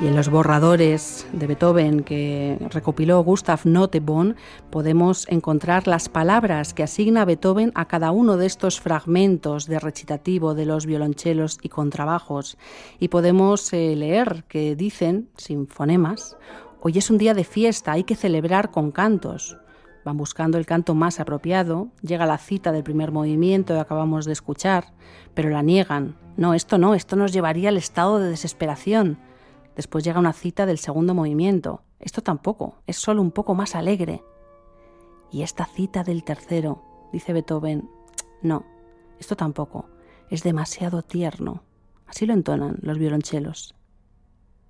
Y en los borradores de Beethoven que recopiló Gustav Nottebohm podemos encontrar las palabras que asigna Beethoven a cada uno de estos fragmentos de recitativo de los violonchelos y contrabajos. Y podemos leer que dicen, sin fonemas: hoy es un día de fiesta, hay que celebrar con cantos. Van buscando el canto más apropiado, llega la cita del primer movimiento que acabamos de escuchar, pero la niegan. No, esto nos llevaría al estado de desesperación. Después llega una cita del segundo movimiento. Esto tampoco, es solo un poco más alegre. Y esta cita del tercero, dice Beethoven, no, esto tampoco, es demasiado tierno. Así lo entonan los violonchelos.